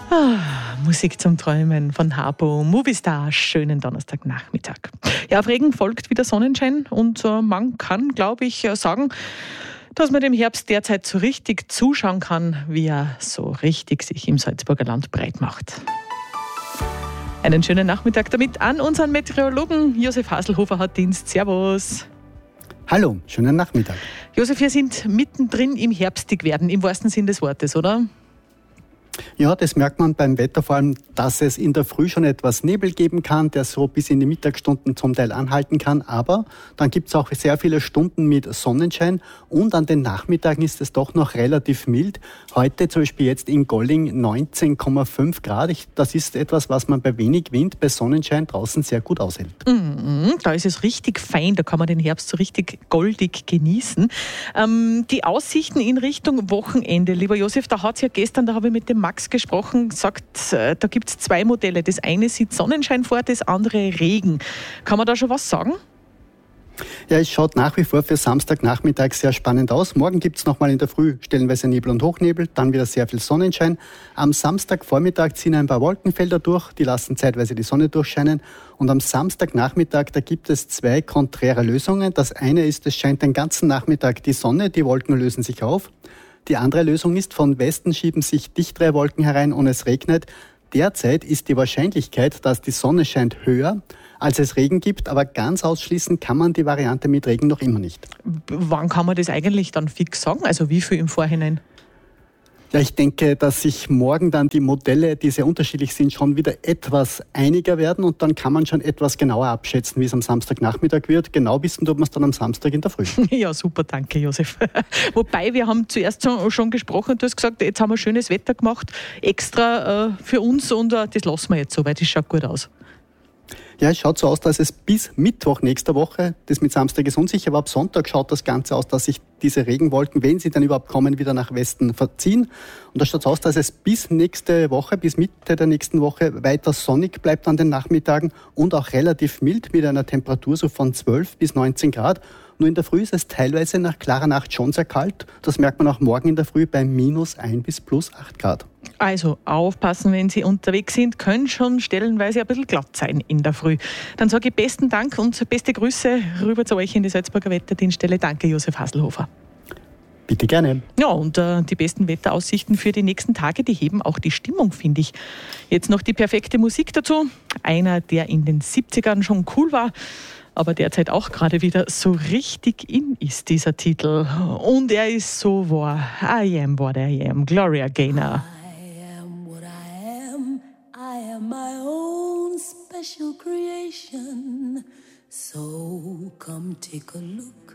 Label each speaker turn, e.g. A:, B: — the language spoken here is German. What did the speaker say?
A: Musik zum Träumen von Harpo, Movistar, schönen Donnerstagnachmittag. Ja, auf Regen folgt wieder Sonnenschein und man kann, glaube ich, sagen, dass man dem Herbst derzeit so richtig zuschauen kann, wie er so richtig sich im Salzburger Land breit macht. Einen schönen Nachmittag damit an unseren Meteorologen. Josef Haselhofer hat Dienst. Servus.
B: Hallo, schönen Nachmittag.
A: Josef, wir sind mittendrin im Herbstigwerden, im wahrsten Sinn des Wortes, oder?
B: Ja, das merkt man beim Wetter vor allem, dass es in der Früh schon etwas Nebel geben kann, der so bis in die Mittagsstunden zum Teil anhalten kann. Aber dann gibt es auch sehr viele Stunden mit Sonnenschein und an den Nachmittagen ist es doch noch relativ mild. Heute zum Beispiel jetzt in Golling 19,5 Grad. Das ist etwas, was man bei wenig Wind, bei Sonnenschein draußen sehr gut aushält.
A: Da ist es richtig fein, da kann man den Herbst so richtig goldig genießen. Die Aussichten in Richtung Wochenende, lieber Josef, da hat es ja gestern, da habe ich mit dem Max gesprochen, gesagt, da gibt es zwei Modelle. Das eine sieht Sonnenschein vor, das andere Regen. Kann man da schon was sagen?
B: Ja, es schaut nach wie vor für Samstagnachmittag sehr spannend aus. Morgen gibt es nochmal in der Früh stellenweise Nebel und Hochnebel, dann wieder sehr viel Sonnenschein. Am Samstagvormittag ziehen ein paar Wolkenfelder durch, die lassen zeitweise die Sonne durchscheinen. Und am Samstagnachmittag, da gibt es zwei konträre Lösungen. Das eine ist, es scheint den ganzen Nachmittag die Sonne, die Wolken lösen sich auf. Die andere Lösung ist, von Westen schieben sich dichtere Wolken herein und es regnet. Derzeit ist die Wahrscheinlichkeit, dass die Sonne scheint, höher, als es Regen gibt, aber ganz ausschließen kann man die Variante mit Regen noch immer nicht.
A: Wann kann man das eigentlich dann fix sagen? Also wie viel im Vorhinein?
B: Ja, ich denke, dass sich morgen dann die Modelle, die sehr unterschiedlich sind, schon wieder etwas einiger werden und dann kann man schon etwas genauer abschätzen, wie es am Samstagnachmittag wird. Genau wissen tut man es dann am Samstag in der Früh.
A: Ja, super, danke Josef. Wobei, wir haben zuerst schon gesprochen, du hast gesagt, jetzt haben wir schönes Wetter gemacht, extra für uns und das lassen wir jetzt so, weil das schaut gut aus.
B: Ja, es schaut so aus, dass es bis Mittwoch nächster Woche, das mit Samstag ist unsicher, aber ab Sonntag schaut das Ganze aus, dass sich diese Regenwolken, wenn sie dann überhaupt kommen, wieder nach Westen verziehen. Und da schaut es aus, dass es bis nächste Woche, bis Mitte der nächsten Woche weiter sonnig bleibt an den Nachmittagen und auch relativ mild mit einer Temperatur so von 12 bis 19 Grad. Nur in der Früh ist es teilweise nach klarer Nacht schon sehr kalt. Das merkt man auch morgen in der Früh bei -1 bis +8 Grad.
A: Also aufpassen, wenn Sie unterwegs sind, können schon stellenweise ein bisschen glatt sein in der Früh. Dann sage ich besten Dank und beste Grüße rüber zu euch in die Salzburger Wetterdienststelle. Danke, Josef Haselhofer.
B: Bitte gerne.
A: Ja, und die besten Wetteraussichten für die nächsten Tage, die heben auch die Stimmung, finde ich. Jetzt noch die perfekte Musik dazu. Einer, der in den 70ern schon cool war, aber derzeit auch gerade wieder so richtig in ist, dieser Titel. Und er ist so wahr. I am what I am. Gloria Gaynor.
C: I am what I am. I am my own special creation. So come take a look